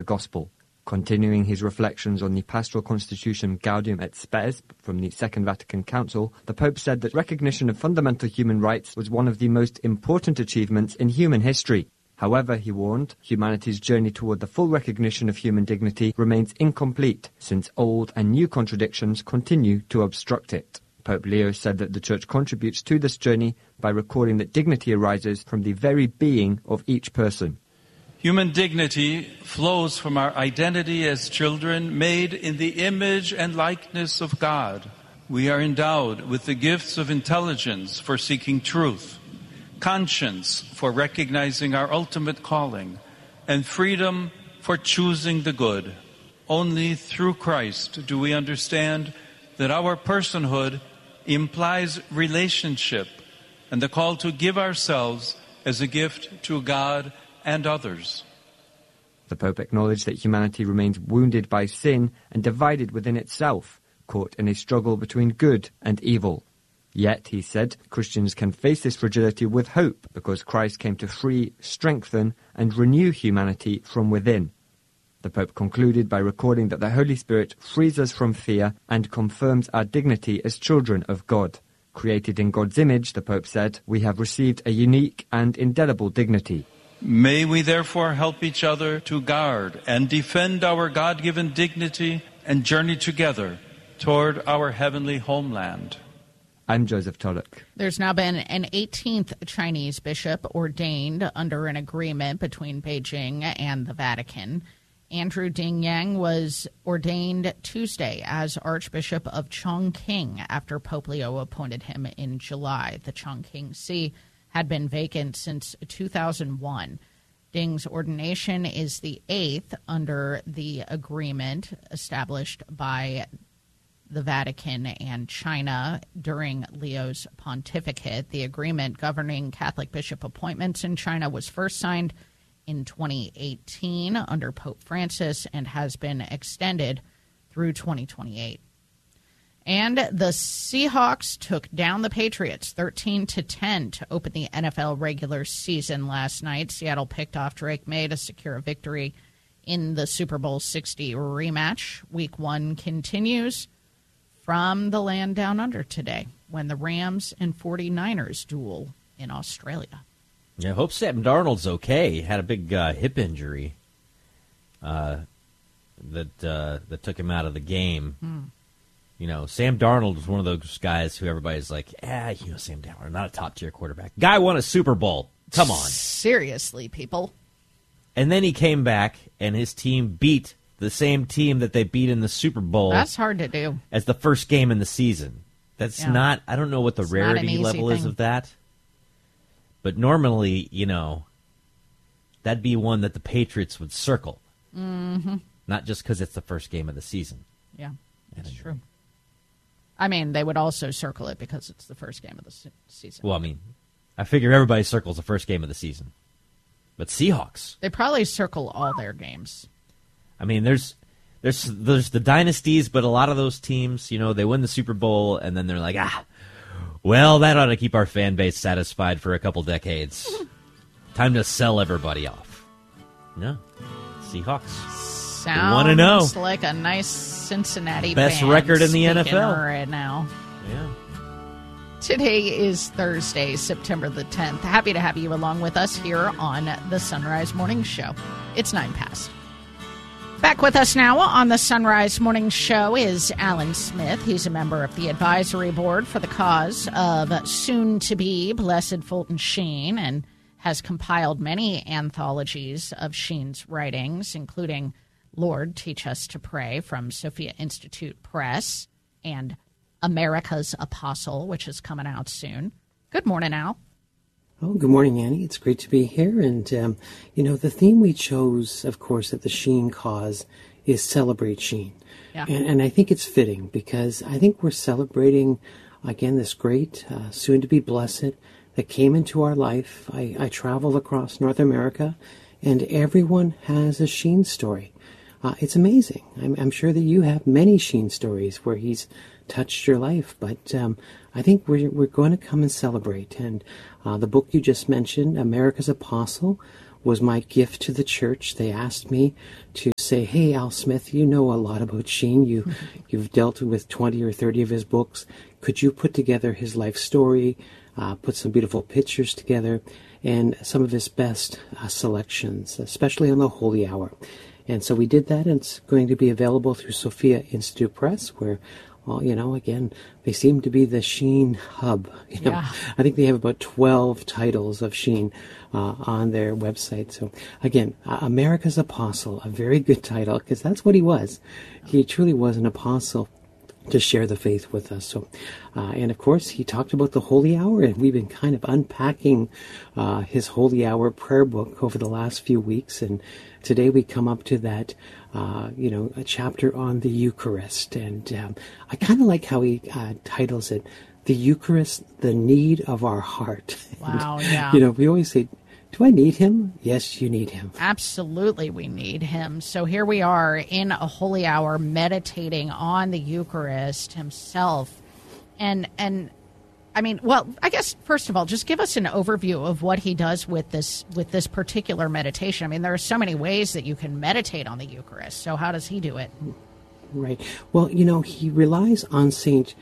the gospel. Continuing his reflections on the pastoral constitution Gaudium et Spes from the Second Vatican Council, the Pope said that recognition of fundamental human rights was one of the most important achievements in human history. However, he warned, humanity's journey toward the full recognition of human dignity remains incomplete, since old and new contradictions continue to obstruct it. Pope Leo said that the Church contributes to this journey by recording that dignity arises from the very being of each person. Human dignity flows from our identity as children made in the image and likeness of God. We are endowed with the gifts of intelligence for seeking truth, conscience for recognizing our ultimate calling, and freedom for choosing the good. Only through Christ do we understand that our personhood implies relationship and the call to give ourselves as a gift to God and others. The Pope acknowledged that humanity remains wounded by sin and divided within itself, caught in a struggle between good and evil. Yet, he said, Christians can face this fragility with hope because Christ came to free, strengthen, and renew humanity from within. The Pope concluded by recording that the Holy Spirit frees us from fear and confirms our dignity as children of God. Created in God's image, the Pope said, we have received a unique and indelible dignity. May we therefore help each other to guard and defend our God-given dignity and journey together toward our heavenly homeland. I'm Joseph Tulloch. There's now been an 18th Chinese bishop ordained under an agreement between Beijing and the Vatican. Andrew Ding Yang was ordained Tuesday as Archbishop of Chongqing after Pope Leo appointed him in July. The Chongqing See had been vacant since 2001. Ding's ordination is the 8th under the agreement established by the Vatican and China during Leo's pontificate. The agreement governing Catholic bishop appointments in China was first signed in 2018 under Pope Francis and has been extended through 2028. And the Seahawks took down the Patriots 13-10 to open the NFL regular season last night. Seattle picked off Drake May to secure a victory in the Super Bowl 60 rematch. Week 1 continues from the land down under today when the Rams and 49ers duel in Australia. Yeah, I hope Sam Darnold's okay. He had a big hip injury that took him out of the game. You know, Sam Darnold was one of those guys who everybody's like, Sam Darnold, not a top-tier quarterback. Guy won a Super Bowl. Come on. Seriously, people. And then he came back, and his team beat the same team that they beat in the Super Bowl. That's hard to do. As the first game in the season. That's not, I don't know what the rarity level is of that. But normally, that'd be one that the Patriots would circle. Mm-hmm. Not just because it's the first game of the season. Yeah, that's true. I mean, they would also circle it because it's the first game of the season. Well, I mean, I figure everybody circles the first game of the season. But Seahawks. They probably circle all their games. I mean, there's the dynasties, but a lot of those teams, they win the Super Bowl, and then they're like, well, that ought to keep our fan base satisfied for a couple decades. Time to sell everybody off. No, Seahawks. Sounds 1-0. like a nice Cincinnati best band record in the speaking NFL right now. Yeah. Today is Thursday, September the 10th. Happy to have you along with us here on the Sunrise Morning Show. It's 9 past. Back with us now on the Sunrise Morning Show is Alan Smith. He's a member of the advisory board for the cause of soon-to-be Blessed Fulton Sheen and has compiled many anthologies of Sheen's writings, including Lord, Teach Us to Pray from Sophia Institute Press and America's Apostle, which is coming out soon. Good morning, Al. Oh, good morning, Annie. It's great to be here. And, the theme we chose, of course, at the Sheen cause is Celebrate Sheen. Yeah. And I think it's fitting because I think we're celebrating, again, this great, soon-to-be blessed that came into our life. I travel across North America, and everyone has a Sheen story. It's amazing. I'm sure that you have many Sheen stories where he's touched your life, but I think we're going to come and celebrate. And the book you just mentioned, America's Apostle, was my gift to the church. They asked me to say, hey, Al Smith, you know a lot about Sheen. You've dealt with 20 or 30 of his books. Could you put together his life story, put some beautiful pictures together, and some of his best selections, especially on the Holy Hour? And so we did that, and it's going to be available through Sophia Institute Press, where, well, again, they seem to be the Sheen hub. Yeah. I think they have about 12 titles of Sheen on their website. So, again, America's Apostle, a very good title, because that's what he was. He truly was an apostle to share the faith with us. So, and of course, he talked about the Holy Hour, and we've been kind of unpacking his Holy Hour prayer book over the last few weeks, and today we come up to that, a chapter on the Eucharist, and I kind of like how he titles it, The Eucharist, the Need of Our Heart. Wow, And, yeah. we always say, do I need him? Yes, you need him. Absolutely, we need him. So here we are in a Holy Hour meditating on the Eucharist himself. And I mean, well, I guess, first of all, just give us an overview of what he does with this particular meditation. I mean, there are so many ways that you can meditate on the Eucharist. So how does he do it? Right. Well, he relies on St.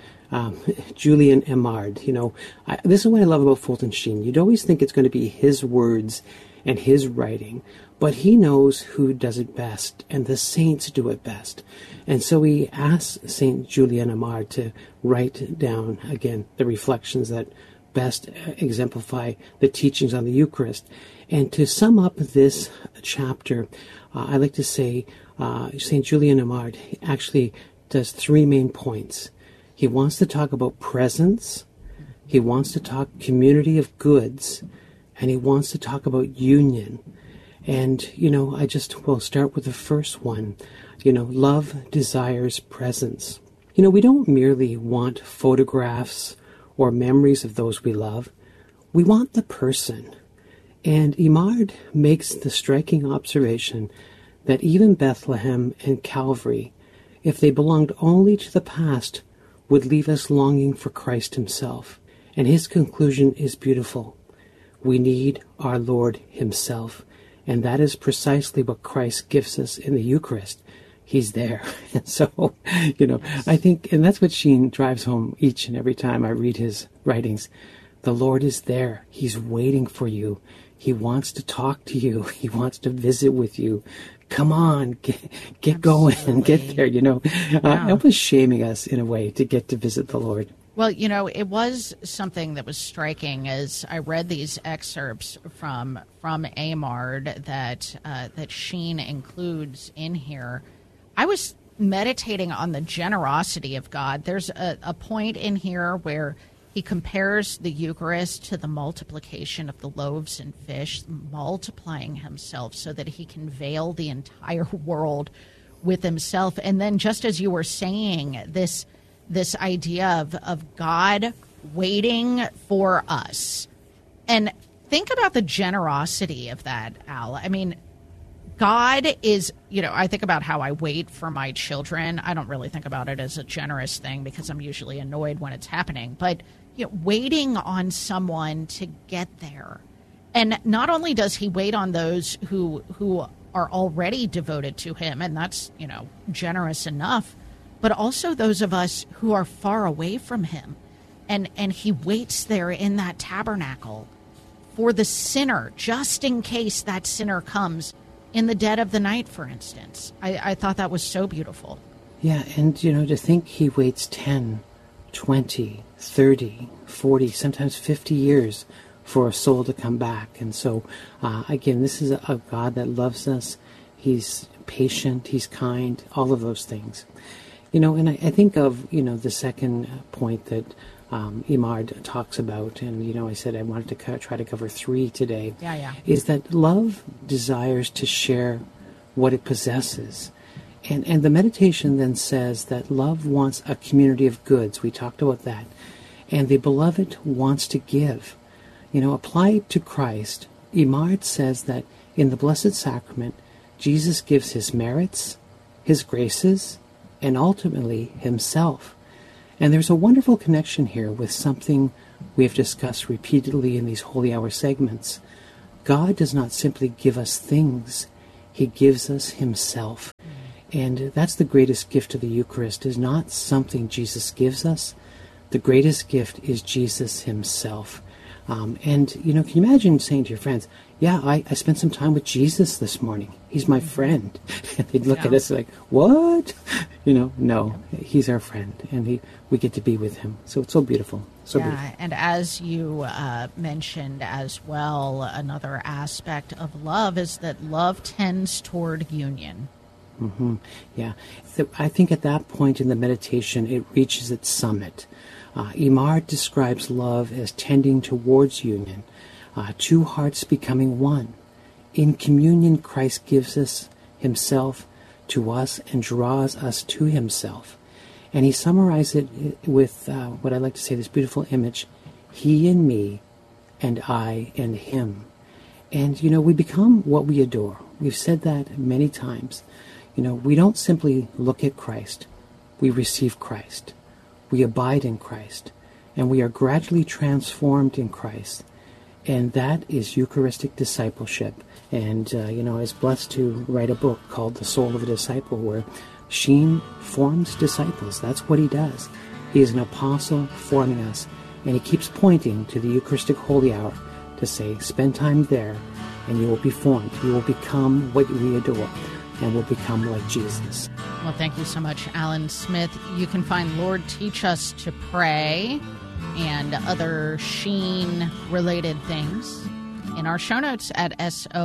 Julian Emard. This is what I love about Fulton Sheen. You'd always think it's going to be his words and his writing, but he knows who does it best, and the saints do it best. And so he asks St. Julian Emard to write down, again, the reflections that best exemplify the teachings on the Eucharist. And to sum up this chapter, I like to say St. Julian Emard actually does three main points. He wants to talk about presence, he wants to talk community of goods, and he wants to talk about union. And, I just will start with the first one. Love desires presence. We don't merely want photographs or memories of those we love. We want the person. And Emard makes the striking observation that even Bethlehem and Calvary, if they belonged only to the past, would leave us longing for Christ himself. And his conclusion is beautiful. We need our Lord himself. And that is precisely what Christ gives us in the Eucharist. He's there. And so, I think, and that's what Sheen drives home each and every time I read his writings. The Lord is there. He's waiting for you. He wants to talk to you. He wants to visit with you. Come on, get going and get there, It was shaming us in a way to get to visit the Lord. Well, it was something that was striking as I read these excerpts from Emard that Sheen includes in here. I was meditating on the generosity of God. There's a point in here where he compares the Eucharist to the multiplication of the loaves and fish, multiplying himself so that he can veil the entire world with himself. And then, just as you were saying, this idea of God waiting for us. And think about the generosity of that, Al. I mean, God is, I think about how I wait for my children. I don't really think about it as a generous thing because I'm usually annoyed when it's happening. But waiting on someone to get there. And not only does he wait on those who are already devoted to him, and that's, generous enough, but also those of us who are far away from him. And he waits there in that tabernacle for the sinner, just in case that sinner comes in the dead of the night, for instance. I thought that was so beautiful. Yeah, and, to think he waits 10, 20, 30, 40, sometimes 50 years for a soul to come back. And so, again, this is a God that loves us. He's patient, he's kind, all of those things. And I think of, the second point that Emard talks about, and, I said I wanted to try to cover three today, is that love desires to share what it possesses. And the meditation then says that love wants a community of goods. We talked about that. And the beloved wants to give. Applied to Christ, Emard says that in the Blessed Sacrament, Jesus gives his merits, his graces, and ultimately himself. And there's a wonderful connection here with something we have discussed repeatedly in these Holy Hour segments. God does not simply give us things. He gives us himself. And that's the greatest gift of the Eucharist, is not something Jesus gives us. The greatest gift is Jesus himself. And, can you imagine saying to your friends, yeah, I spent some time with Jesus this morning. He's my friend. And they'd look at us like, what? No, he's our friend. And we get to be with him. So it's so beautiful. So beautiful. And as you mentioned as well, another aspect of love is that love tends toward union. Mm-hmm. Yeah. I think at that point in the meditation, it reaches its summit. Imard describes love as tending towards union, two hearts becoming one. In communion, Christ gives us himself to us and draws us to himself. And he summarized it with what I like to say, this beautiful image, he and me, and I and him. And, we become what we adore. We've said that many times. We don't simply look at Christ. We receive Christ. We abide in Christ. And we are gradually transformed in Christ. And that is Eucharistic discipleship. And, I was blessed to write a book called The Soul of a Disciple, where Sheen forms disciples. That's what he does. He is an apostle forming us. And he keeps pointing to the Eucharistic Holy Hour to say, spend time there, and you will be formed. You will become what we adore, and will become like Jesus. Well, thank you so much, Alan Smith. You can find Lord Teach Us to Pray and other Sheen-related things in our show notes at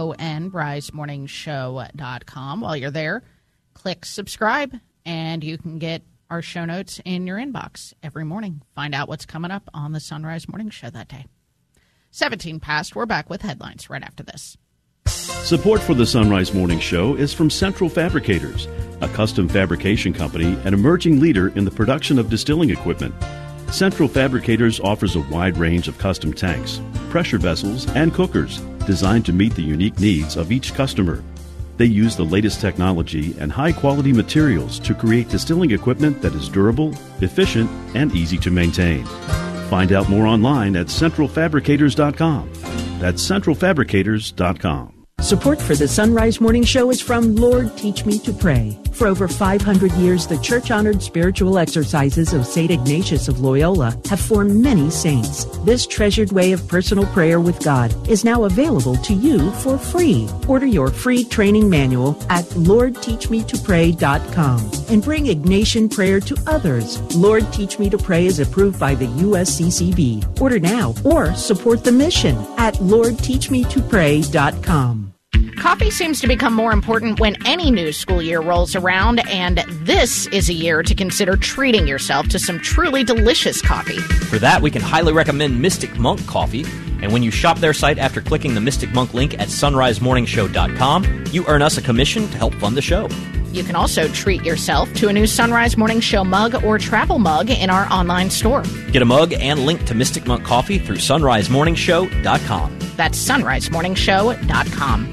sonrisemorningshow.com. While you're there, click subscribe, and you can get our show notes in your inbox every morning. Find out what's coming up on the Sunrise Morning Show that day. 17 past, we're back with headlines right after this. Support for the Sunrise Morning Show is from Central Fabricators, a custom fabrication company and emerging leader in the production of distilling equipment. Central Fabricators offers a wide range of custom tanks, pressure vessels, and cookers designed to meet the unique needs of each customer. They use the latest technology and high-quality materials to create distilling equipment that is durable, efficient, and easy to maintain. Find out more online at centralfabricators.com. That's centralfabricators.com. Support for the Sunrise Morning Show is from Lord Teach Me to Pray. For over 500 years, the church-honored spiritual exercises of St. Ignatius of Loyola have formed many saints. This treasured way of personal prayer with God is now available to you for free. Order your free training manual at LordTeachMeToPray.com and bring Ignatian prayer to others. Lord Teach Me to Pray is approved by the USCCB. Order now or support the mission at LordTeachMeToPray.com. Coffee seems to become more important when any new school year rolls around, and this is a year to consider treating yourself to some truly delicious coffee. For that, we can highly recommend Mystic Monk Coffee, and when you shop their site after clicking the Mystic Monk link at sunrisemorningshow.com, you earn us a commission to help fund the show. You can also treat yourself to a new Sunrise Morning Show mug or travel mug in our online store. Get a mug and link to Mystic Monk Coffee through sunrisemorningshow.com. That's sunrisemorningshow.com.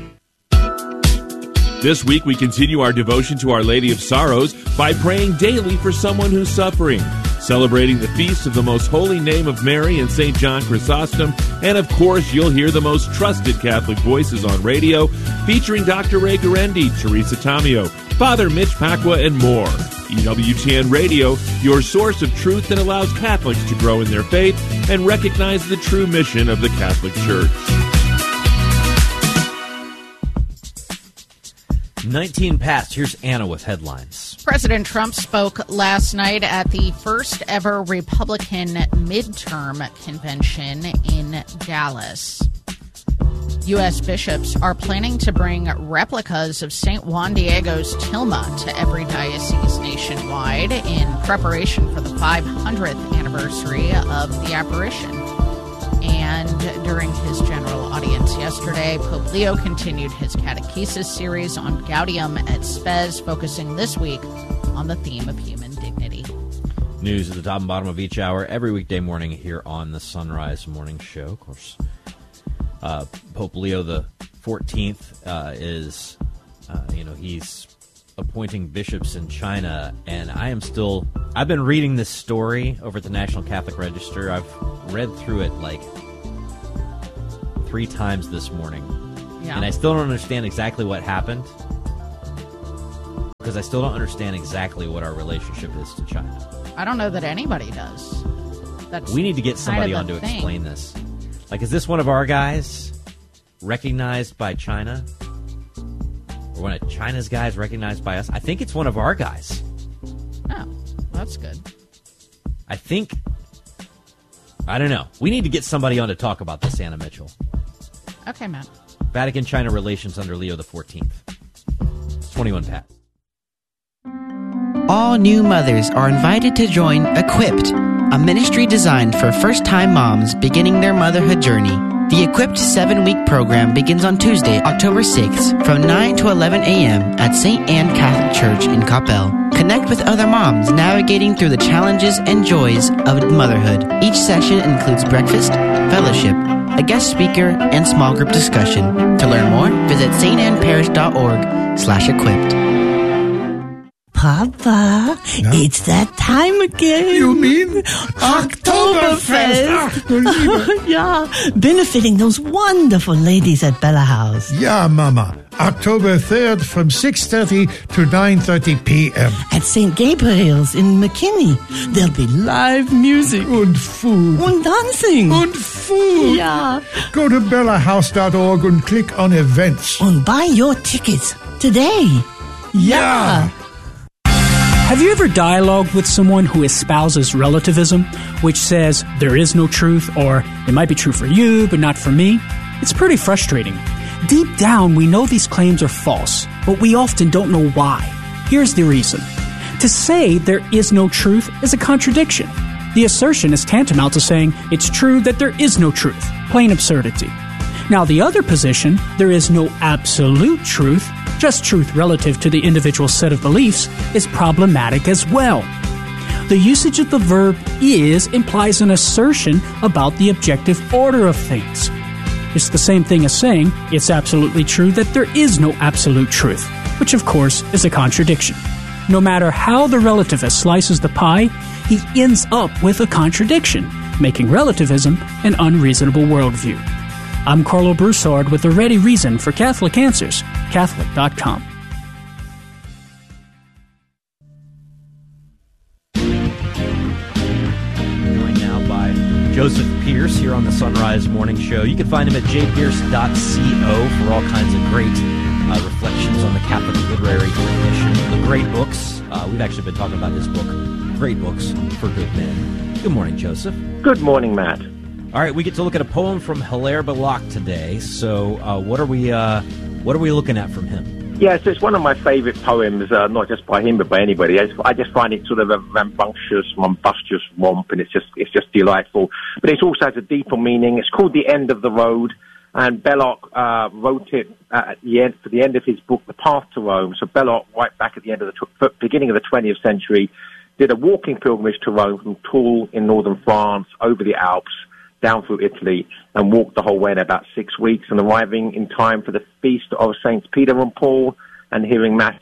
This week, we continue our devotion to Our Lady of Sorrows by praying daily for someone who's suffering, celebrating the feast of the Most Holy Name of Mary and St. John Chrysostom, and of course, you'll hear the most trusted Catholic voices on radio, featuring Dr. Ray Guarendi, Teresa Tomeo, Father Mitch Pacwa, and more. EWTN Radio, your source of truth that allows Catholics to grow in their faith and recognize the true mission of the Catholic Church. 19 past. Here's Anna with headlines. President Trump spoke last night at the first ever Republican midterm convention in Dallas. U.S. bishops are planning to bring replicas of St. Juan Diego's tilma to every diocese nationwide in preparation for the 500th anniversary of the apparition. And during his general audience yesterday, Pope Leo continued his catechesis series on Gaudium et Spes, focusing this week on the theme of human dignity. News at the top and bottom of each hour every weekday morning here on the Sunrise Morning Show. Of course, Pope Leo the 14th is, he's appointing bishops in China, and I've been reading this story over at the National Catholic Register. I've read through it like 3 times this morning. Yeah. And I still don't understand exactly what happened. Because I still don't understand exactly what our relationship is to China. I don't know that anybody does. We need to get somebody on to explain this. Like, is this one of our guys recognized by China? Or one of China's guys recognized by us? I think it's one of our guys. Oh, that's good. I don't know. We need to get somebody on to talk about this, Anna Mitchell. Okay, Matt. Vatican-China relations under Leo XIV. 21 Pat. All new mothers are invited to join Equipped, a ministry designed for first-time moms beginning their motherhood journey. The Equipped 7-week program begins on Tuesday, October 6th from 9 to 11 a.m. at St. Anne Catholic Church in Coppell. Connect with other moms navigating through the challenges and joys of motherhood. Each session includes breakfast, fellowship, a guest speaker, and small group discussion. To learn more, visit stannparish.org/equipped. Papa, it's that time again. You mean Oktoberfest? Yeah, benefiting those wonderful ladies at Bella House. Yeah, Mama. October 3rd from 6:30 to 9:30 p.m. At St. Gabriel's in McKinney. There'll be live music. And food. And dancing. And food. Yeah. Go to bellahouse.org and click on events. And buy your tickets today. Yeah. Have you ever dialogued with someone who espouses relativism, which says there is no truth, or it might be true for you, but not for me? It's pretty frustrating. Deep down, we know these claims are false, but we often don't know why. Here's the reason. To say there is no truth is a contradiction. The assertion is tantamount to saying it's true that there is no truth. Plain absurdity. Now, the other position, there is no absolute truth, just truth relative to the individual set of beliefs, is problematic as well. The usage of the verb is implies an assertion about the objective order of things. It's the same thing as saying it's absolutely true that there is no absolute truth, which of course is a contradiction. No matter how the relativist slices the pie, he ends up with a contradiction, making relativism an unreasonable worldview. I'm Carlo Broussard with a ready reason for Catholic Answers, Catholic.com. Joined now by Joseph Pierce here on the Sunrise Morning Show. You can find him at jpierce.co for all kinds of great reflections on the Catholic literary tradition. The great books. We've actually been talking about his book, Great Books for Good Men. Good morning, Joseph. Good morning, Matt. All right, we get to look at a poem from Hilaire Belloc today. So, what are we looking at from him? Yes, it's one of my favorite poems, not just by him but by anybody. I just find it sort of a rambunctious, rumbustious romp, and it's just delightful. But it also has a deeper meaning. It's called The End of the Road, and Belloc wrote it at the end for the end of his book, The Path to Rome. So Belloc, right back at the end of the beginning of the 20th century, did a walking pilgrimage to Rome from Toul in northern France over the Alps, down through Italy, and walked the whole way in about 6 weeks, and arriving in time for the feast of Saints Peter and Paul, and hearing Mass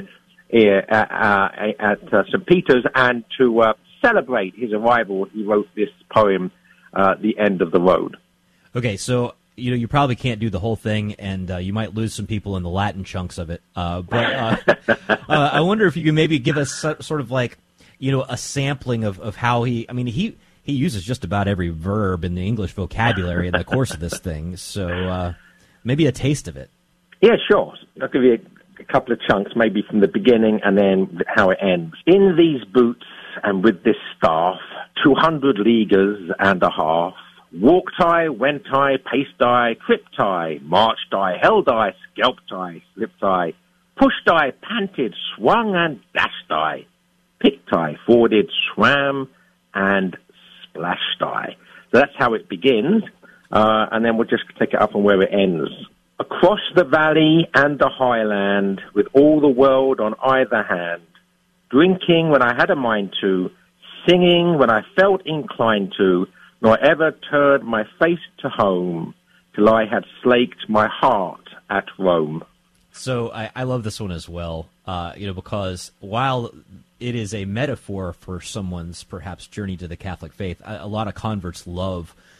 at St. Peter's, and to celebrate his arrival, he wrote this poem, The End of the Road. Okay, so you probably can't do the whole thing, and you might lose some people in the Latin chunks of it. But I wonder if you could maybe give us sort of like a sampling of how he uses just about every verb in the English vocabulary in the course of this thing, so maybe a taste of it. Yeah, sure. I'll give you a couple of chunks, maybe from the beginning and then how it ends. In these boots and with this staff, 200 leaguers and a half, walked I, went I, paced I, tripped I, marched I, held I, scalped I, slipped I, pushed I, panted, swung and dashed I, picked I, forded, swam, and splashed I. So that's how it begins, and then we'll just take it up on where it ends. Across the valley and the highland, with all the world on either hand, drinking when I had a mind to, singing when I felt inclined to, nor ever turned my face to home, till I had slaked my heart at Rome. So I love this one as well, because while it is a metaphor for someone's perhaps journey to the Catholic faith, a lot of converts love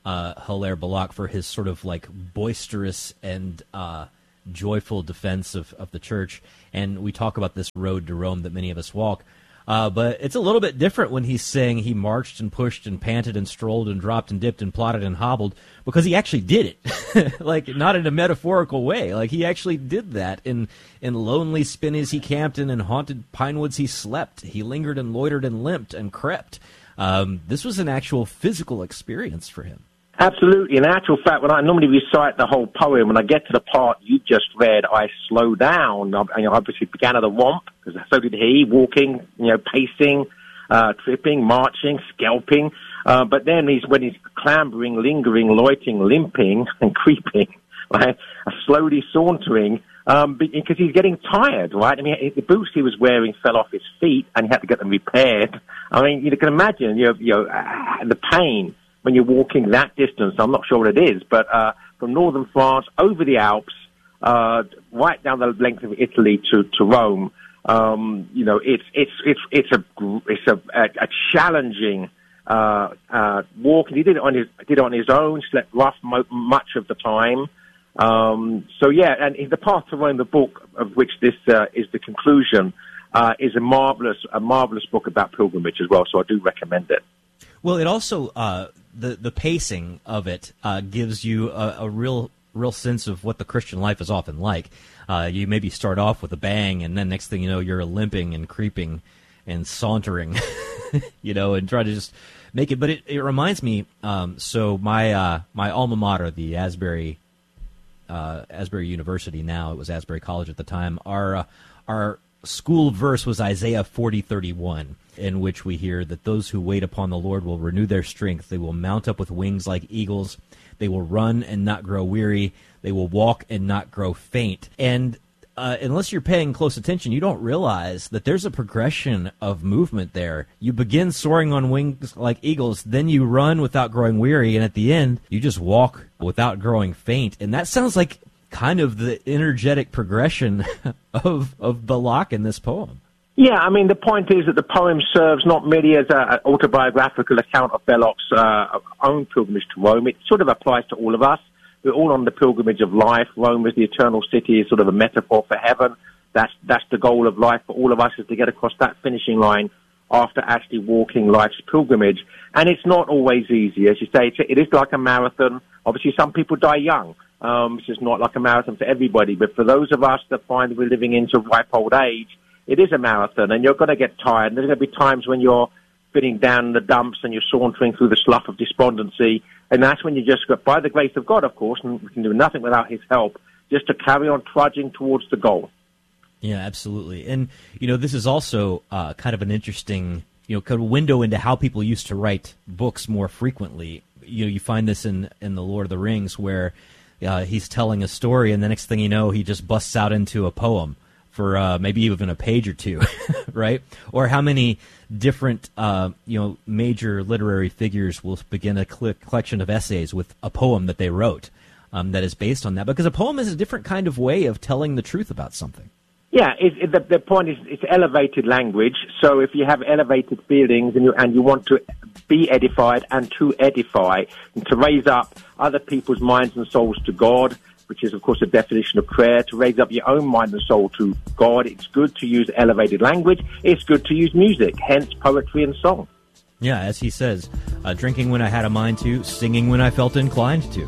Hilaire Belloc for his sort of like boisterous and joyful defense of the church. And we talk about this road to Rome that many of us walk. But it's a little bit different when he's saying he marched and pushed and panted and strolled and dropped and dipped and plotted and hobbled, because he actually did it. Like, not in a metaphorical way. Like, he actually did that. In lonely spinneys he camped in haunted pine woods he slept. He lingered and loitered and limped and crept. This was an actual physical experience for him. Absolutely. In actual fact, when I normally recite the whole poem, when I get to the part you just read, I slow down. I obviously began at a romp, because so did he, walking, pacing, tripping, marching, scalping. But then when he's clambering, lingering, loitering, limping, and creeping, right, slowly sauntering, because he's getting tired, right? I mean, the boots he was wearing fell off his feet, and he had to get them repaired. I mean, you can imagine, the pain when you're walking that distance. I'm not sure what it is, but from northern France over the Alps, right down the length of Italy to Rome, it's a challenging walk. And he did it on his own. Slept rough much of the time. And the Path to Rome, the book of which this is the conclusion, is a marvelous book about pilgrimage as well. So I do recommend it. Well, it also the pacing of it gives you a real sense of what the Christian life is often like. You maybe start off with a bang, and then next thing you know, you're limping and creeping and sauntering, and try to just make it. But it reminds me. So my alma mater, the Asbury University. Now it was Asbury College at the time. Our school verse was Isaiah 40:31, in which we hear that those who wait upon the Lord will renew their strength. They will mount up with wings like eagles. They will run and not grow weary. They will walk and not grow faint. And unless you're paying close attention, you don't realize that there's a progression of movement there. You begin soaring on wings like eagles, then you run without growing weary, and at the end, you just walk without growing faint. And that sounds like kind of the energetic progression of Belloc in this poem. Yeah, I mean, the point is that the poem serves not merely as an autobiographical account of Belloc's own pilgrimage to Rome. It sort of applies to all of us. We're all on the pilgrimage of life. Rome is the eternal city, is sort of a metaphor for heaven. That's the goal of life for all of us, is to get across that finishing line after actually walking life's pilgrimage. And it's not always easy. As you say, it is like a marathon. Obviously, some people die young. It's just not like a marathon for everybody. But for those of us that find that we're living into ripe old age, it is a marathon, and you're going to get tired. There's going to be times when you're fitting down in the dumps and you're sauntering through the slough of despondency, and that's when you just, by the grace of God, of course, and we can do nothing without his help, just to carry on trudging towards the goal. Yeah, absolutely. And, this is also kind of an interesting, kind of window into how people used to write books more frequently. You find this in The Lord of the Rings, where he's telling a story, and the next thing you know, he just busts out into a poem for maybe even a page or two, right? Or how many different, major literary figures will begin a collection of essays with a poem that they wrote that is based on that, because a poem is a different kind of way of telling the truth about something. Yeah, the point is it's elevated language. So if you have elevated feelings and you want to be edified and to edify and to raise up other people's minds and souls to God, which is, of course, a definition of prayer, to raise up your own mind and soul to God, it's good to use elevated language. It's good to use music, hence poetry and song. Yeah, as he says, drinking when I had a mind to, singing when I felt inclined to.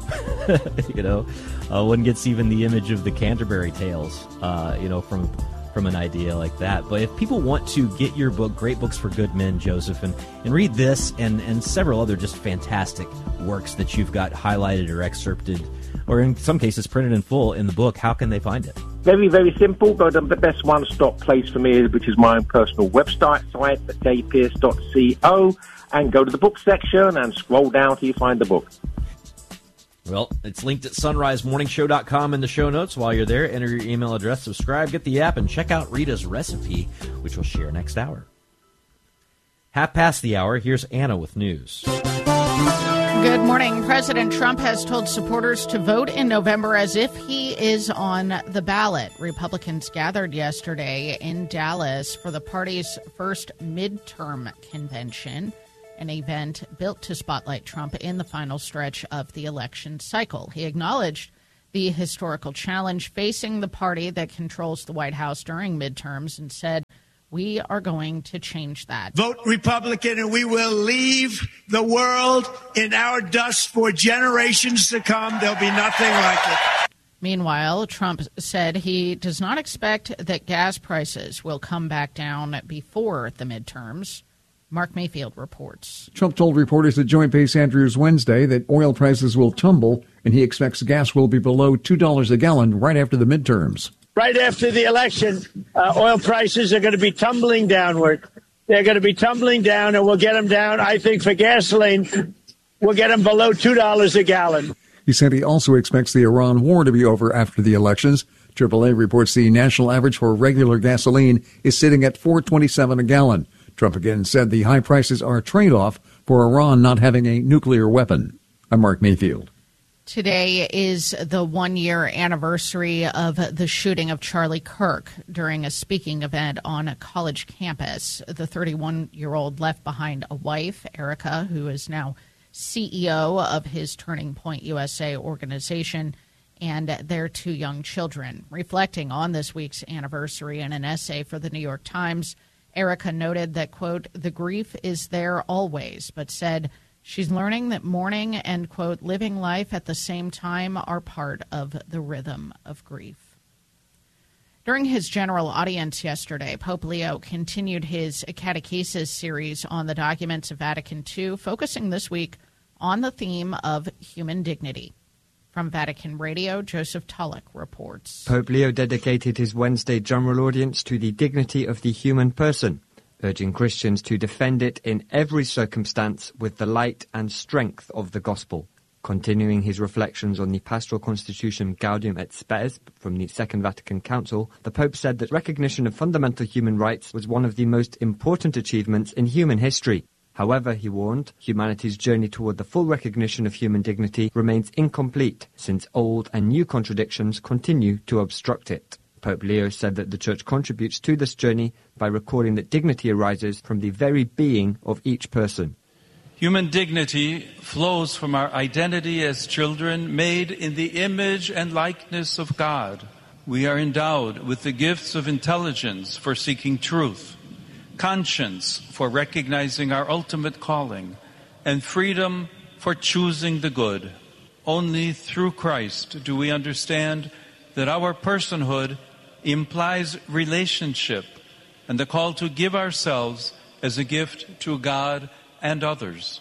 One gets even the image of the Canterbury Tales, from an idea like that. But if people want to get your book, Great Books for Good Men, Joseph, and read this and several other just fantastic works that you've got highlighted or excerpted, or in some cases printed in full in the book, how can they find it? Very, very simple, but the best one-stop place for me, which is my own personal website site at daypearce.co, and go to the book section and scroll down till you find the book. Well, it's linked at sunrisemorningshow.com in the show notes. While you're there, enter your email address, subscribe, get the app, and check out Rita's recipe, which we'll share next hour. 5:30, here's Anna with news. Good morning. President Trump has told supporters to vote in November as if he is on the ballot. Republicans gathered yesterday in Dallas for the party's first midterm convention. an event built to spotlight Trump in the final stretch of the election cycle. He acknowledged the historical challenge facing the party that controls the White House during midterms and said, "We are going to change that." Vote Republican and we will leave the world in our dust for generations to come. There'll be nothing like it. Meanwhile, Trump said he does not expect that gas prices will come back down before the midterms. Mark Mayfield reports. Trump told reporters at Joint Base Andrews Wednesday that oil prices will tumble and he expects gas will be below $2 a gallon right after the midterms. Right after the election, oil prices are going to be tumbling downward. They're going to be tumbling down, and we'll get them down. I think for gasoline, we'll get them below $2 a gallon. He said he also expects the Iran war to be over after the elections. AAA reports the national average for regular gasoline is sitting at $4.27 a gallon. Trump again said the high prices are a trade-off for Iran not having a nuclear weapon. I'm Mark Mayfield. Today is the one-year anniversary of the shooting of Charlie Kirk during a speaking event on a college campus. The 31-year-old left behind a wife, Erica, who is now CEO of his Turning Point USA organization, and their 2 young children. Reflecting on this week's anniversary in an essay for the New York Times, Erica noted that, quote, "the grief is there always," but said she's learning that mourning and, quote, "living life at the same time are part of the rhythm of grief." During his general audience yesterday, Pope Leo continued his catechesis series on the documents of Vatican II, focusing this week on the theme of human dignity. From Vatican Radio, Joseph Tulloch reports. Pope Leo dedicated his Wednesday general audience to the dignity of the human person, urging Christians to defend it in every circumstance with the light and strength of the gospel. Continuing his reflections on the pastoral constitution Gaudium et Spes from the Second Vatican Council, the Pope said that recognition of fundamental human rights was one of the most important achievements in human history. However, he warned, humanity's journey toward the full recognition of human dignity remains incomplete, since old and new contradictions continue to obstruct it. Pope Leo said that the Church contributes to this journey by recording that dignity arises from the very being of each person. Human dignity flows from our identity as children made in the image and likeness of God. We are endowed with the gifts of intelligence for seeking truth, conscience for recognizing our ultimate calling, and freedom for choosing the good. Only through Christ do we understand that our personhood implies relationship and the call to give ourselves as a gift to God and others.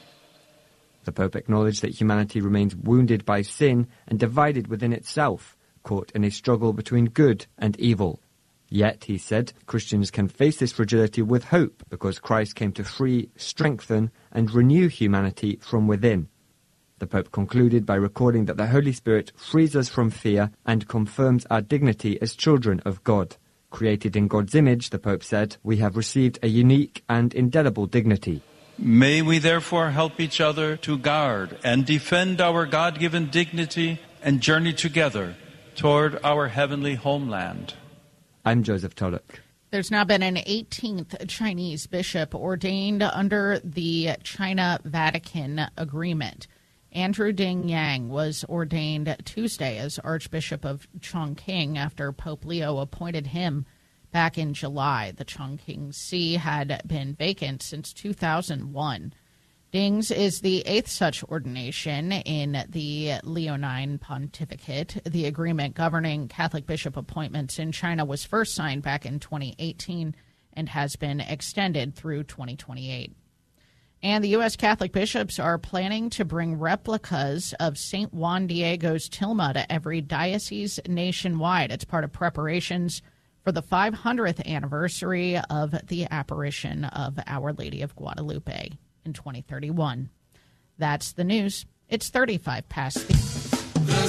The Pope acknowledged that humanity remains wounded by sin and divided within itself, caught in a struggle between good and evil. Yet, he said, Christians can face this fragility with hope because Christ came to free, strengthen, and renew humanity from within. The Pope concluded by recording that the Holy Spirit frees us from fear and confirms our dignity as children of God. Created in God's image, the Pope said, we have received a unique and indelible dignity. May we therefore help each other to guard and defend our God-given dignity and journey together toward our heavenly homeland. I'm Joseph Tulloch. There's now been an 18th Chinese bishop ordained under the China-Vatican agreement. Andrew Ding Yang was ordained Tuesday as Archbishop of Chongqing after Pope Leo appointed him back in July. The Chongqing See had been vacant since 2001. Ding's is the 8th such ordination in the Leonine Pontificate. The agreement governing Catholic bishop appointments in China was first signed back in 2018 and has been extended through 2028. And the U.S. Catholic bishops are planning to bring replicas of St. Juan Diego's tilma to every diocese nationwide. It's part of preparations for the 500th anniversary of the apparition of Our Lady of Guadalupe in 2031. That's the news. It's 35 past the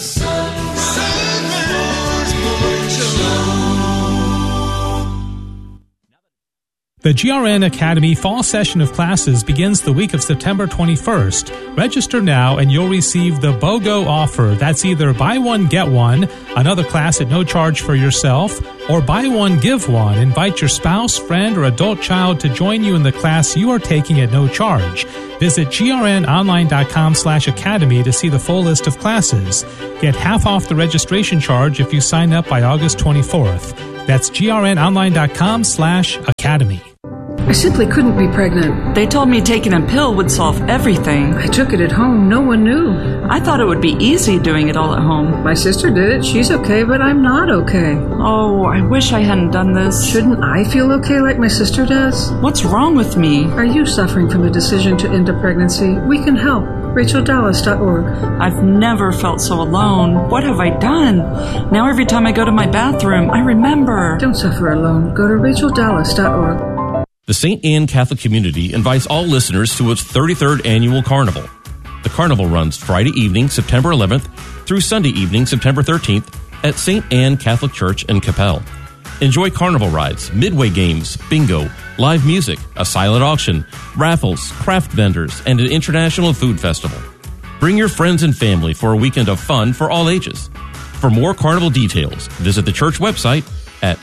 The GRN Academy fall session of classes begins the week of September 21st. Register now and you'll receive the BOGO offer. That's either buy one, get one, another class at no charge for yourself, or buy one, give one. Invite your spouse, friend, or adult child to join you in the class you are taking at no charge. Visit grnonline.com/academy to see the full list of classes. Get half off the registration charge if you sign up by August 24th. That's grnonline.com/academy. I simply couldn't be pregnant. They told me taking a pill would solve everything. I took it at home. No one knew. I thought it would be easy doing it all at home. My sister did it. She's okay, but I'm not okay. Oh, I wish I hadn't done this. Shouldn't I feel okay like my sister does? What's wrong with me? Are you suffering from a decision to end a pregnancy? We can help. RachelDallas.org. I've never felt so alone. What have I done? Now every time I go to my bathroom, I remember. Don't suffer alone. Go to RachelDallas.org. The St. Anne Catholic Community invites all listeners to its 33rd annual carnival. The carnival runs Friday evening, September 11th, through Sunday evening, September 13th, at St. Anne Catholic Church in Capel. Enjoy carnival rides, midway games, bingo, live music, a silent auction, raffles, craft vendors, and an international food festival. Bring your friends and family for a weekend of fun for all ages. For more carnival details, visit the church website at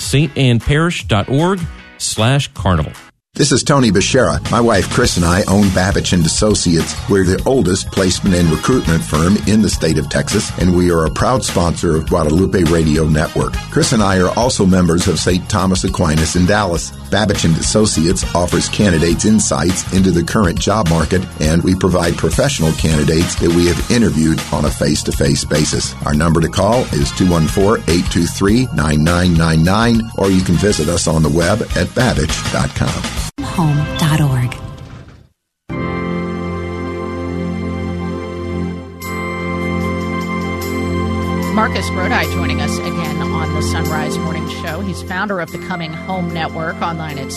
stanneparish.org/carnival. This is Tony Beshara. My wife Chris and I own Babbage & Associates. We're the oldest placement and recruitment firm in the state of Texas, and we are a proud sponsor of Guadalupe Radio Network. Chris and I are also members of St. Thomas Aquinas in Dallas. Babbage & Associates offers candidates insights into the current job market, and we provide professional candidates that we have interviewed on a face-to-face basis. Our number to call is 214-823-9999, or you can visit us on the web at babbage.com. Home.org. Marcus Grodi joining us again on the Sunrise Morning Show. He's founder of the Coming Home Network, online at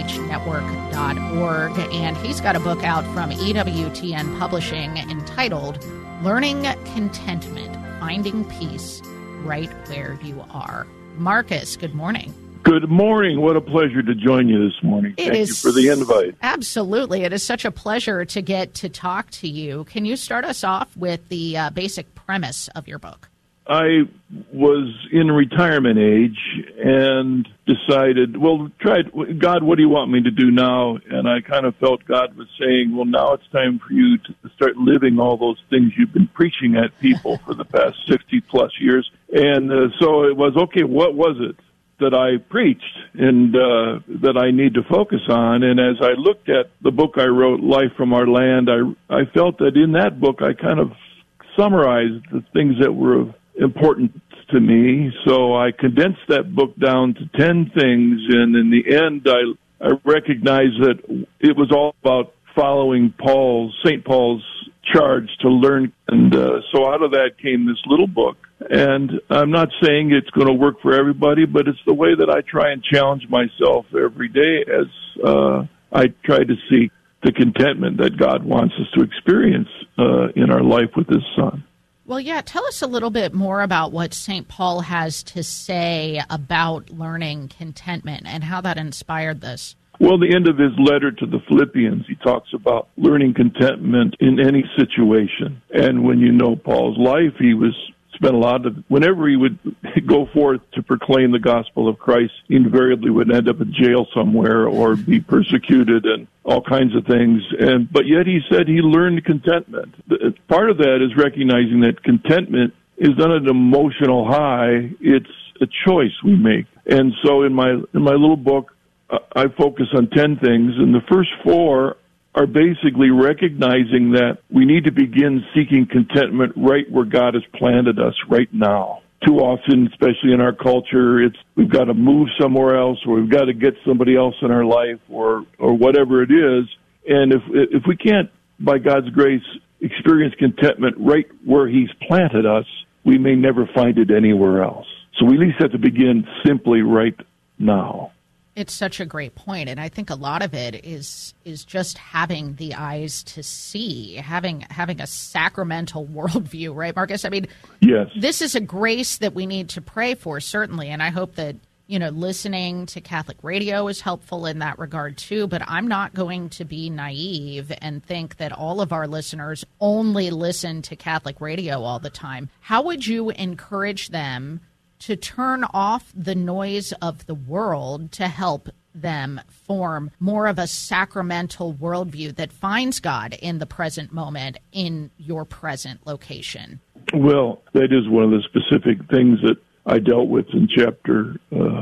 chnetwork.org, and he's got a book out from EWTN Publishing entitled Learning Contentment, Finding Peace Right Where You Are. Marcus, good morning. Good morning. What a pleasure to join you this morning. Thank you for the invite. Absolutely. It is such a pleasure to get to talk to you. Can you start us off with the basic premise of your book? I was in retirement age and decided, God, what do you want me to do now? And I kind of felt God was saying, well, now it's time for you to start living all those things you've been preaching at people for the past 60-plus years. And so it was, okay, what was it that I preached and that I need to focus on? And as I looked at the book I wrote, Life from Our Land, I felt that in that book I kind of summarized the things that were of importance to me. So I condensed that book down to 10 things, and in the end I recognized that it was all about following St. Paul's charge to learn. And so out of that came this little book. And I'm not saying it's going to work for everybody, but it's the way that I try and challenge myself every day as I try to seek the contentment that God wants us to experience in our life with His Son. Well, yeah, tell us a little bit more about what St. Paul has to say about learning contentment and how that inspired this. Well, the end of his letter to the Philippians, he talks about learning contentment in any situation. And when you know Paul's life, he spent a lot of, whenever he would go forth to proclaim the gospel of Christ, he invariably would end up in jail somewhere or be persecuted and all kinds of things. But yet he said he learned contentment. Part of that is recognizing that contentment is not an emotional high, it's a choice we make. And so in my little book, I focus on 10 things, and the first 4 are basically recognizing that we need to begin seeking contentment right where God has planted us right now. Too often, especially in our culture, we've got to move somewhere else, or we've got to get somebody else in our life, or whatever it is. And if we can't, by God's grace, experience contentment right where He's planted us, we may never find it anywhere else. So we at least have to begin simply right now. It's such a great point, and I think a lot of it is just having the eyes to see, having a sacramental worldview, right, Marcus? I mean, yes. This is a grace that we need to pray for, certainly, and I hope that listening to Catholic radio is helpful in that regard too, but I'm not going to be naive and think that all of our listeners only listen to Catholic radio all the time. How would you encourage them to turn off the noise of the world to help them form more of a sacramental worldview that finds God in the present moment in your present location? Well, that is one of the specific things that I dealt with in chapter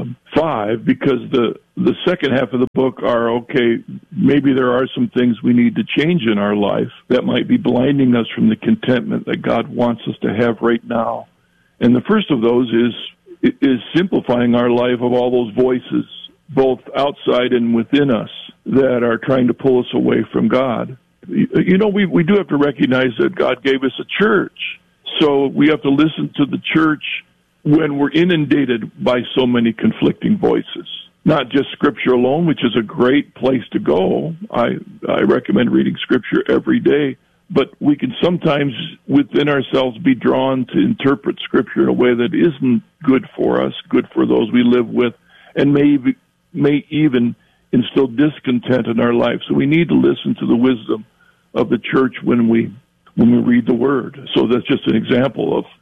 5, because the second half of the book are, okay, maybe there are some things we need to change in our life that might be blinding us from the contentment that God wants us to have right now. And the first of those is simplifying our life of all those voices, both outside and within us, that are trying to pull us away from God. We do have to recognize that God gave us a church. So we have to listen to the church when we're inundated by so many conflicting voices. Not just Scripture alone, which is a great place to go. I recommend reading Scripture every day. But we can sometimes, within ourselves, be drawn to interpret Scripture in a way that isn't good for us, good for those we live with, and may even instill discontent in our life. So we need to listen to the wisdom of the church when we read the Word. So that's just an example of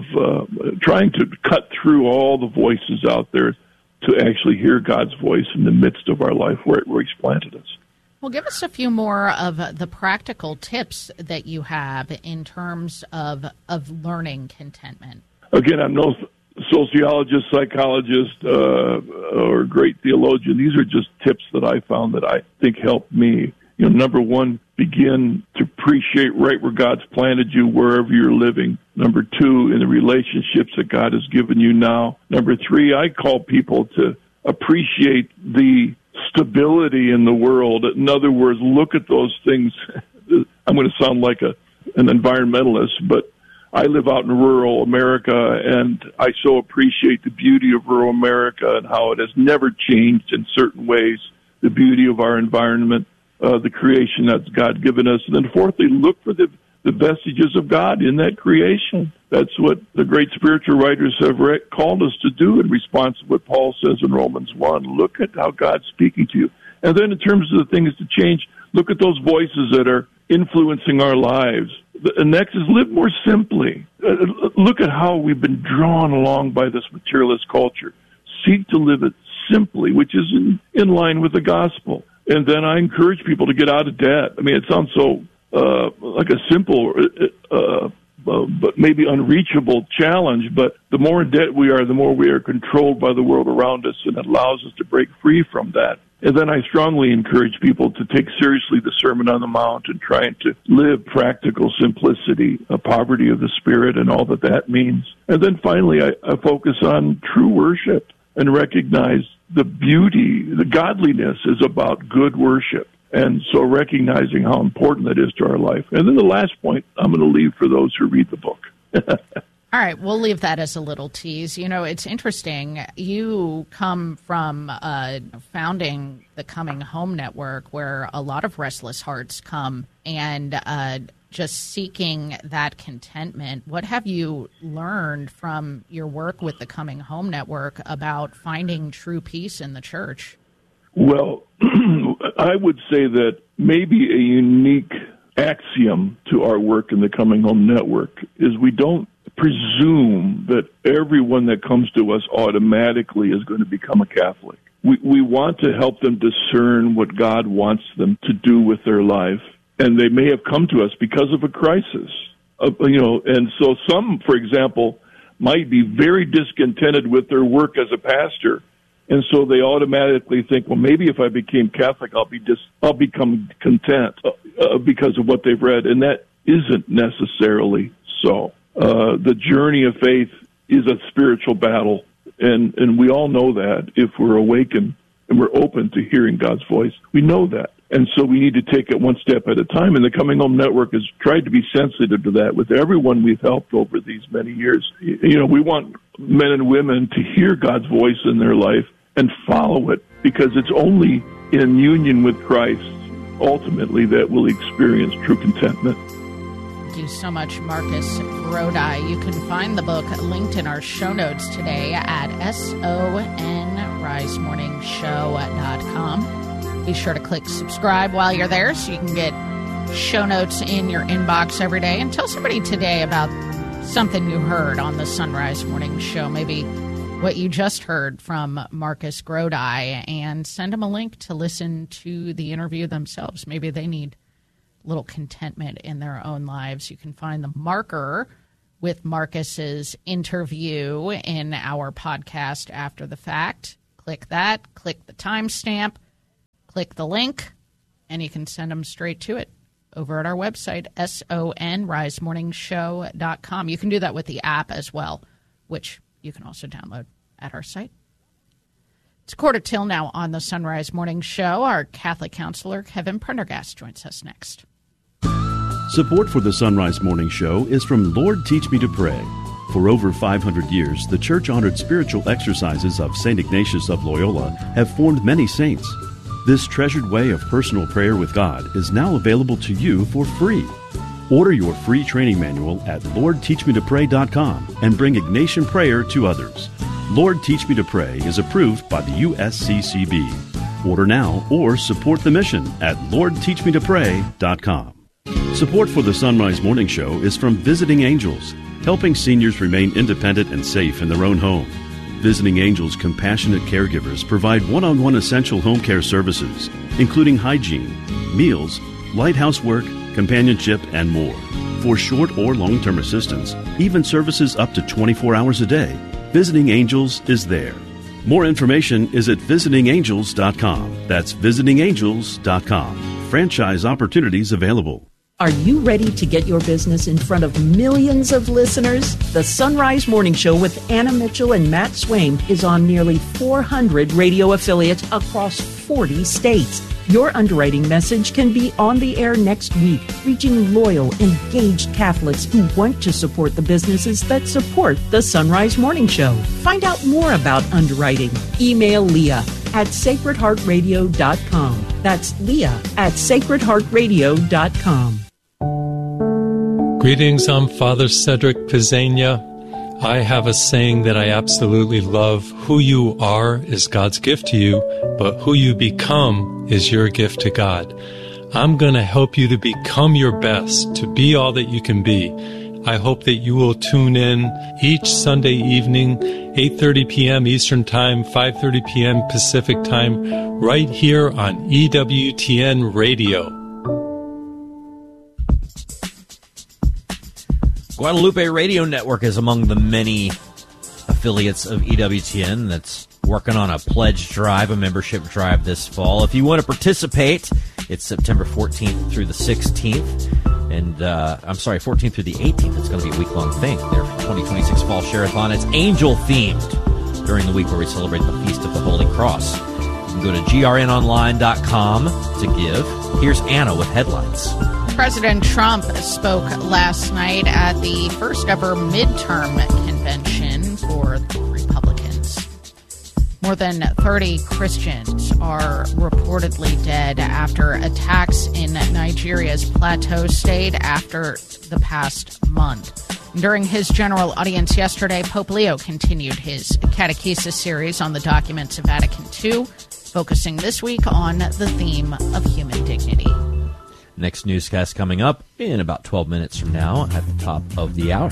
trying to cut through all the voices out there to actually hear God's voice in the midst of our life where He's planted us. Well, give us a few more of the practical tips that you have in terms of learning contentment. Again, I'm no sociologist, psychologist, or great theologian. These are just tips that I found that I think helped me. Number one, begin to appreciate right where God's planted you, wherever you're living. Number two, in the relationships that God has given you now. Number three, I call people to appreciate the stability in the world. In other words, look at those things. I'm going to sound like an environmentalist, but I live out in rural America, and I so appreciate the beauty of rural America and how it has never changed in certain ways, the beauty of our environment, the creation that God given us. And then fourthly, look for the vestiges of God in that creation. That's what the great spiritual writers have called us to do in response to what Paul says in Romans 1. Look at how God's speaking to you. And then in terms of the things to change, look at those voices that are influencing our lives. The next is live more simply. Look at how we've been drawn along by this materialist culture. Seek to live it simply, which is in line with the gospel. And then I encourage people to get out of debt. I mean, it sounds so like a simple but maybe unreachable challenge, but the more in debt we are, the more we are controlled by the world around us, and it allows us to break free from that. And then I strongly encourage people to take seriously the Sermon on the Mount and trying to live practical simplicity, a poverty of the spirit, and all that means. And then finally, I focus on true worship and recognize the beauty, the godliness is about good worship. And so recognizing how important that is to our life. And then the last point I'm going to leave for those who read the book. All right, we'll leave that as a little tease. It's interesting. You come from founding the Coming Home Network, where a lot of restless hearts come, and just seeking that contentment. What have you learned from your work with the Coming Home Network about finding true peace in the church? Well, I would say that maybe a unique axiom to our work in the Coming Home Network is we don't presume that everyone that comes to us automatically is going to become a Catholic. We want to help them discern what God wants them to do with their life. And they may have come to us because of a crisis. And so some, for example, might be very discontented with their work as a pastor. And so they automatically think, well, maybe if I became Catholic, I'll become content because of what they've read. And that isn't necessarily so. The journey of faith is a spiritual battle, and we all know that if we're awakened and we're open to hearing God's voice. We know that. And so we need to take it one step at a time. And the Coming Home Network has tried to be sensitive to that with everyone we've helped over these many years. We want men and women to hear God's voice in their life and follow it, because it's only in union with Christ, ultimately, that we'll experience true contentment. Thank you so much, Marcus Grodi. You can find the book linked in our show notes today at sonrise.org. sunrisemorningshow.com. Be sure to click subscribe while you're there so you can get show notes in your inbox every day. And tell somebody today about something you heard on the Sunrise Morning Show, maybe what you just heard from Marcus Grodi, and send them a link to listen to the interview themselves. Maybe they need a little contentment in their own lives. You can find the marker with Marcus's interview in our podcast after the fact. Click that, click the timestamp, click the link, and you can send them straight to it over at our website, sonrisemorningshow.com. You can do that with the app as well, which you can also download at our site. It's 1:45 now on the Sunrise Morning Show. Our Catholic counselor, Kevin Prendergast, joins us next. Support for the Sunrise Morning Show is from Lord Teach Me to Pray. For over 500 years, the church-honored spiritual exercises of St. Ignatius of Loyola have formed many saints. This treasured way of personal prayer with God is now available to you for free. Order your free training manual at LordTeachMeToPray.com and bring Ignatian prayer to others. Lord Teach Me to Pray is approved by the USCCB. Order now or support the mission at LordTeachMeToPray.com. Support for the Sunrise Morning Show is from Visiting Angels, helping seniors remain independent and safe in their own home. Visiting Angels compassionate caregivers provide one-on-one essential home care services, including hygiene, meals, light housework, companionship, and more. For short or long-term assistance, even services up to 24 hours a day, Visiting Angels is there. More information is at visitingangels.com. That's visitingangels.com. Franchise opportunities available. Are you ready to get your business in front of millions of listeners? The Sunrise Morning Show with Anna Mitchell and Matt Swaim is on nearly 400 radio affiliates across 40 states. Your underwriting message can be on the air next week, reaching loyal, engaged Catholics who want to support the businesses that support the Sunrise Morning Show. Find out more about underwriting. Email Leah at sacredheartradio.com. That's Leah at sacredheartradio.com. Greetings, I'm Father Cedric Pizzania. I have a saying that I absolutely love. Who you are is God's gift to you, but who you become is your gift to God. I'm going to help you to become your best, to be all that you can be. I hope that you will tune in each Sunday evening, 8:30 p.m. Eastern Time, 5:30 p.m. Pacific Time, right here on EWTN Radio. Guadalupe Radio Network is among the many affiliates of EWTN that's working on a pledge drive, a membership drive this fall. If you want to participate, it's September 14th through the 16th. And, 14th through the 18th. It's going to be a week-long thing there for 2026 Fall Share-a-thon. It's angel-themed during the week where we celebrate the Feast of the Holy Cross. You can go to grnonline.com to give. Here's Anna with headlines. President Trump spoke last night at the first ever midterm convention for the Republicans. More than 30 Christians are reportedly dead after attacks in Nigeria's Plateau State after the past month. During his general audience yesterday, Pope Leo continued his catechesis series on the documents of Vatican II, focusing this week on the theme of human dignity. Next newscast coming up in about 12 minutes from now at the top of the hour.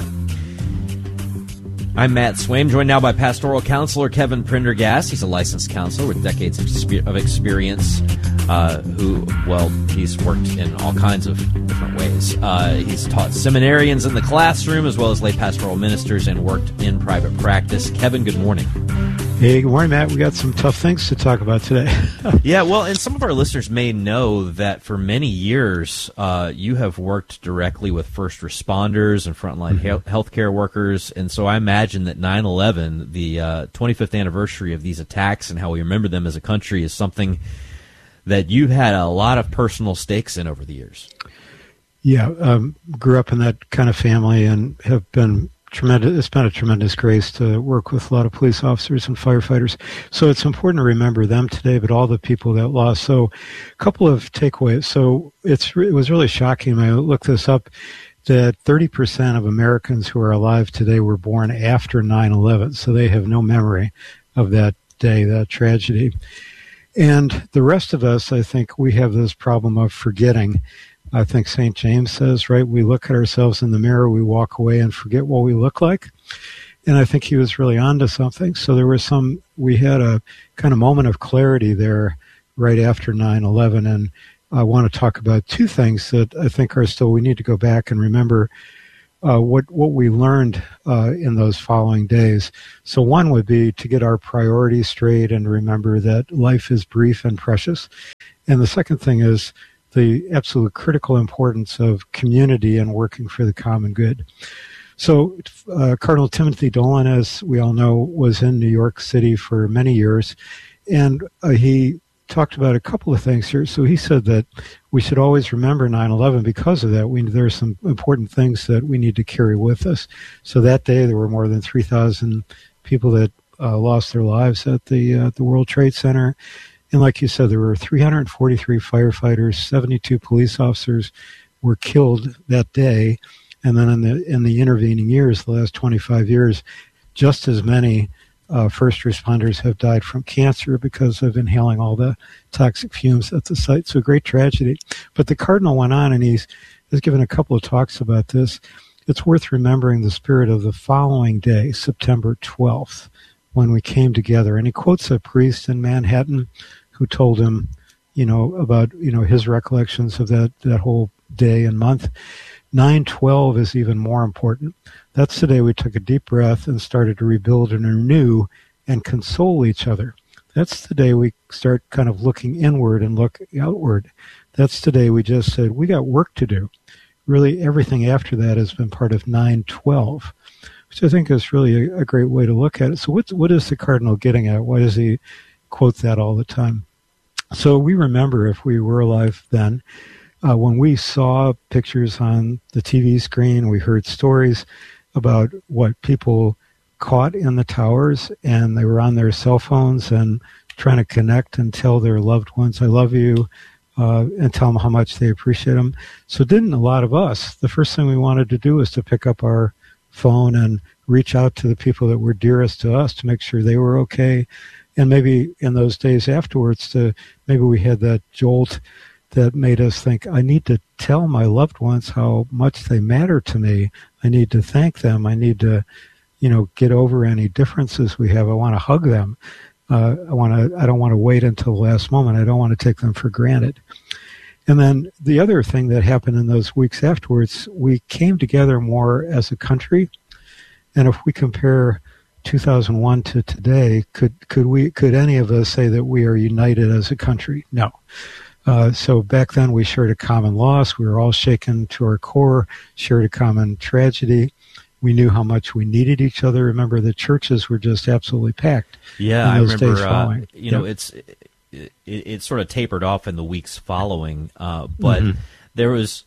I'm Matt Swaim, joined now by pastoral counselor Kevin Prendergast. He's a licensed counselor with decades of experience, he's worked in all kinds of different ways. He's taught seminarians in the classroom as well as lay pastoral ministers and worked in private practice. Kevin, good morning. Hey, good morning, Matt. We got some tough things to talk about today. Yeah, well, and some of our listeners may know that for many years you have worked directly with first responders and frontline healthcare workers, and so I imagine that 9/11, the 25th anniversary of these attacks and how we remember them as a country, is something that you've had a lot of personal stakes in over the years. Yeah, grew up in that kind of family and have been tremendous. It's been a tremendous grace to work with a lot of police officers and firefighters. So it's important to remember them today, but all the people that lost. So a couple of takeaways. So it was really shocking when I looked this up that 30% of Americans who are alive today were born after 9/11. So they have no memory of that day, that tragedy. And the rest of us, I think, we have this problem of forgetting. I think St. James says, right, we look at ourselves in the mirror, we walk away and forget what we look like. And I think he was really onto something. So we had a kind of moment of clarity there right after 9/11. And I want to talk about two things that I think are still, we need to go back and remember what we learned in those following days. So one would be to get our priorities straight and remember that life is brief and precious. And the second thing is the absolute critical importance of community and working for the common good. So Cardinal Timothy Dolan, as we all know, was in New York City for many years, and he talked about a couple of things here. So he said that we should always remember 9/11 because of that. There are some important things that we need to carry with us. So that day there were more than 3,000 people that lost their lives at the World Trade Center. And like you said, there were 343 firefighters, 72 police officers were killed that day. And then in the intervening years, the last 25 years, just as many first responders have died from cancer because of inhaling all the toxic fumes at the site. So a great tragedy. But the Cardinal went on, and he's given a couple of talks about this. It's worth remembering the spirit of the following day, September 12th, when we came together. And he quotes a priest in Manhattan who told him, about, his recollections of that whole day and month. 9/12 is even more important. That's the day we took a deep breath and started to rebuild and renew and console each other. That's the day we start kind of looking inward and look outward. That's the day we just said, we got work to do. Really, everything after that has been part of 9/12, which I think is really a great way to look at it. So what is the Cardinal getting at? Why does he quote that all the time? So we remember, if we were alive then, when we saw pictures on the TV screen, we heard stories about what people caught in the towers, and they were on their cell phones and trying to connect and tell their loved ones, I love you, and tell them how much they appreciate them. So didn't a lot of us, the first thing we wanted to do was to pick up our phone and reach out to the people that were dearest to us to make sure they were okay. And maybe in those days afterwards, maybe we had that jolt that made us think, I need to tell my loved ones how much they matter to me. I need to thank them. I need to, get over any differences we have. I want to hug them. I don't want to wait until the last moment. I don't want to take them for granted. And then the other thing that happened in those weeks afterwards, we came together more as a country. And if we compare 2001 to today, could any of us say that we are united as a country? No. So back then we shared a common loss. We were all shaken to our core, shared a common tragedy. We knew how much we needed each other. Remember, the churches were just absolutely packed. Yeah, I remember, it sort of tapered off in the weeks following, but there was,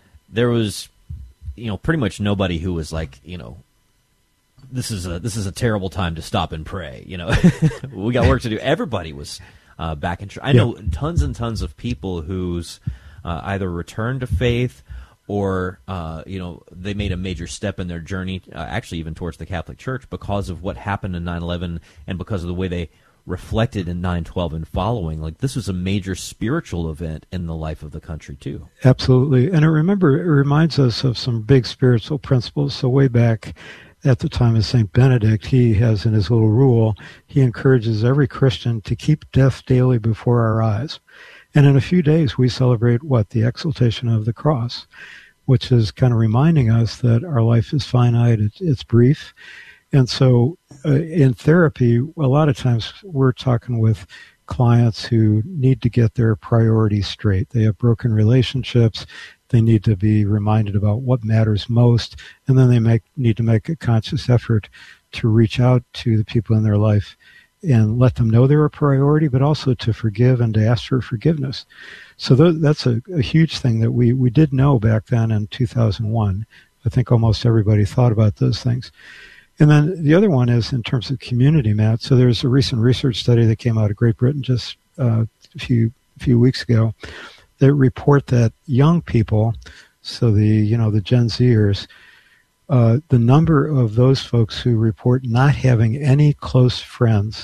pretty much nobody who was like, this is a terrible time to stop and pray. We got work to do. Everybody was back in church. I know tons and tons of people who's either returned to faith or they made a major step in their journey, actually even towards the Catholic Church, because of what happened in 9/11 and because of the way they reflected in 9/12 and following. Like, this was a major spiritual event in the life of the country too. Absolutely. And it reminds us of some big spiritual principles. So way back at the time of St. Benedict, he has in his little rule, he encourages every Christian to keep death daily before our eyes. And in a few days, we celebrate the exaltation of the cross, which is kind of reminding us that our life is finite, it's brief. And so in therapy, a lot of times we're talking with clients who need to get their priorities straight. They have broken relationships. They need to be reminded about what matters most, and then they need to make a conscious effort to reach out to the people in their life and let them know they're a priority, but also to forgive and to ask for forgiveness. So that's a huge thing that we did know back then in 2001. I think almost everybody thought about those things. And then the other one is in terms of community, Matt. So there's a recent research study that came out of Great Britain just a few weeks ago that report that young people, so the Gen Zers, the number of those folks who report not having any close friends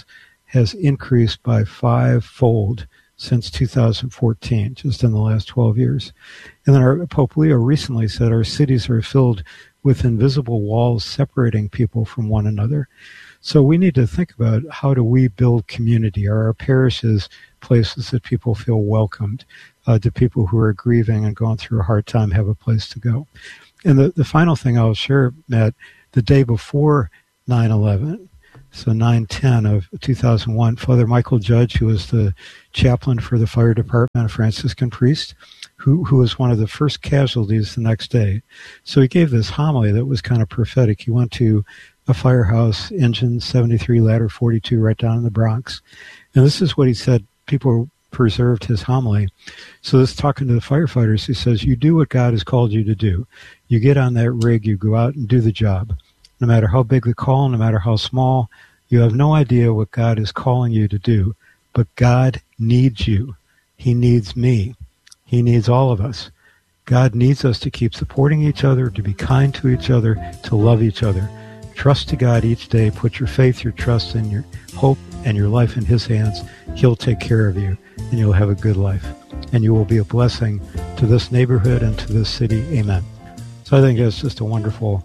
has increased by 5-fold since 2014, just in the last 12 years. And then Pope Leo recently said our cities are filled with invisible walls separating people from one another. So we need to think about, how do we build community? Are our parishes places that people feel welcomed? Do people who are grieving and going through a hard time have a place to go? And the final thing I'll share, Matt, the day before 9/11, so 9/10 of 2001, Father Michael Judge, who was the chaplain for the fire department, a Franciscan priest, who was one of the first casualties the next day. So he gave this homily that was kind of prophetic. He went to a firehouse, engine 73, ladder 42, right down in the Bronx. And this is what he said. People preserved his homily. So this, talking to the firefighters, he says, you do what God has called you to do. You get on that rig, you go out and do the job. No matter how big the call, no matter how small, you have no idea what God is calling you to do. But God needs you. He needs me. He needs all of us. God needs us to keep supporting each other, to be kind to each other, to love each other. Trust to God each day. Put your faith, your trust, and your hope and your life in His hands. He'll take care of you, and you'll have a good life. And you will be a blessing to this neighborhood and to this city. Amen. So I think that's just a wonderful,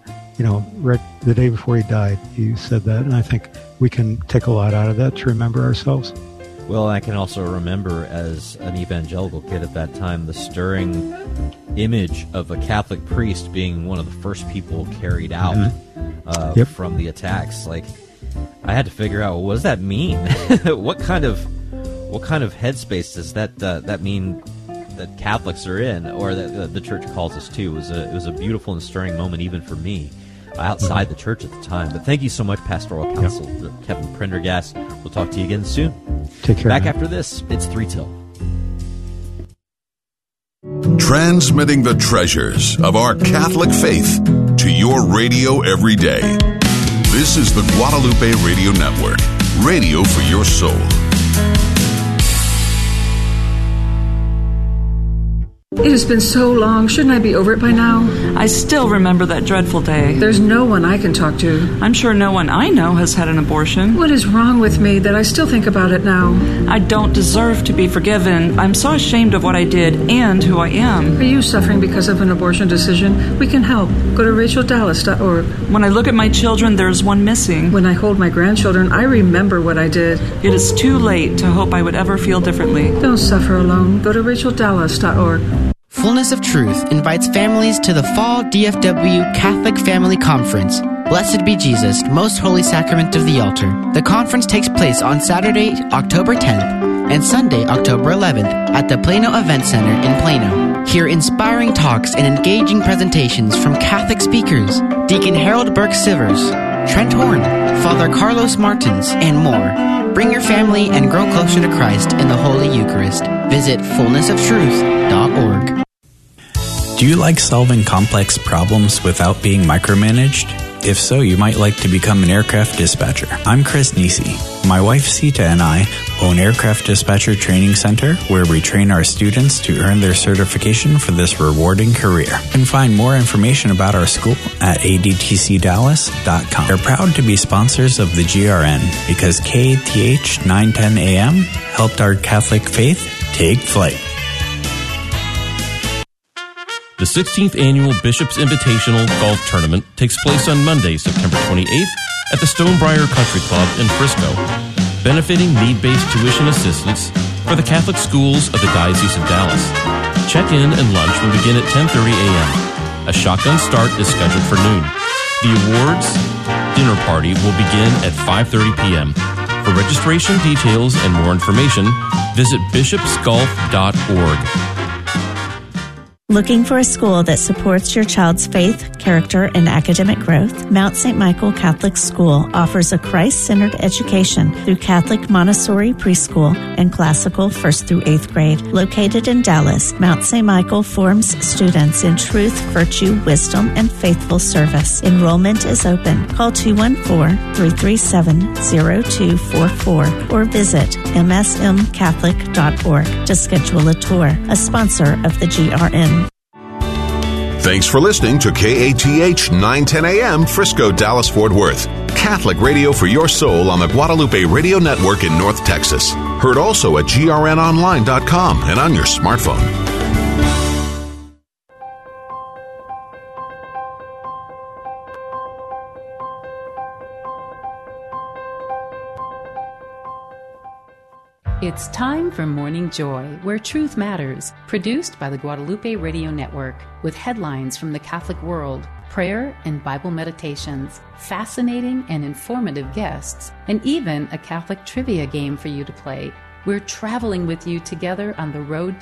the day before he died, he said that, and I think we can take a lot out of that to remember ourselves. Well, I can also remember, as an evangelical kid at that time, the stirring image of a Catholic priest being one of the first people carried out from the attacks. Like, I had to figure out, what does that mean? What kind of headspace does that mean that Catholics are in, or that the church calls us to? It was a beautiful and stirring moment, even for me, outside the church at the time. But thank you so much, Pastoral Counsel Kevin Prendergast. We'll talk to you again soon. Take care. Back after this, it's 3 Till. Transmitting the treasures of our Catholic faith to your radio every day. This is the Guadalupe Radio Network, radio for your soul. It has been so long. Shouldn't I be over it by now? I still remember that dreadful day. There's no one I can talk to. I'm sure no one I know has had an abortion. What is wrong with me that I still think about it now? I don't deserve to be forgiven. I'm so ashamed of what I did and who I am. Are you suffering because of an abortion decision? We can help. Go to racheldallas.org. When I look at my children, there's one missing. When I hold my grandchildren, I remember what I did. It is too late to hope I would ever feel differently. Don't suffer alone. Go to racheldallas.org. Fullness of Truth invites families to the Fall DFW Catholic Family Conference. Blessed be Jesus, Most Holy Sacrament of the Altar. The conference takes place on Saturday, October 10th and Sunday, October 11th at the Plano Event Center in Plano. Hear inspiring talks and engaging presentations from Catholic speakers, Deacon Harold Burke-Sivers, Trent Horn, Father Carlos Martins, and more. Bring your family and grow closer to Christ in the Holy Eucharist. Visit fullnessoftruth.org. Do you like solving complex problems without being micromanaged? If so, you might like to become an aircraft dispatcher. I'm Chris Nisi. My wife Sita and I own Aircraft Dispatcher Training Center, where we train our students to earn their certification for this rewarding career. You can find more information about our school at adtcdallas.com. We're proud to be sponsors of the GRN because KATH 910 AM helped our Catholic faith take flight. The 16th Annual Bishop's Invitational Golf Tournament takes place on Monday, September 28th at the Stonebriar Country Club in Frisco, benefiting need-based tuition assistance for the Catholic schools of the Diocese of Dallas. Check-in and lunch will begin at 10:30 a.m. A shotgun start is scheduled for noon. The awards dinner party will begin at 5:30 p.m. For registration details and more information, visit bishopsgolf.org. Looking for a school that supports your child's faith, character, and academic growth? Mount St. Michael Catholic School offers a Christ-centered education through Catholic Montessori preschool and classical 1st through 8th grade. Located in Dallas, Mount St. Michael forms students in truth, virtue, wisdom, and faithful service. Enrollment is open. Call 214-337-0244 or visit msmcatholic.org to schedule a tour. A sponsor of the GRN. Thanks for listening to KATH 910 AM, Frisco, Dallas, Fort Worth. Catholic radio for your soul on the Guadalupe Radio Network in North Texas. Heard also at grnonline.com and on your smartphone. It's time for Morning Joy, where truth matters, produced by the Guadalupe Radio Network, with headlines from the Catholic world, prayer and Bible meditations, fascinating and informative guests, and even a Catholic trivia game for you to play. We're traveling with you together on the road